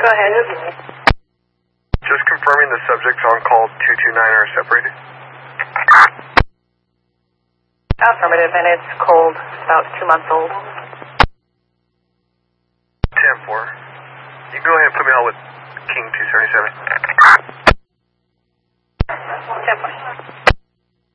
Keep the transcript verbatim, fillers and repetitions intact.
Go ahead. Just confirming the subjects on call two two nine are separated. Affirmative, and it's cold, about two months old. ten four. You can go ahead and put me out with King two seventy-seven. ten four.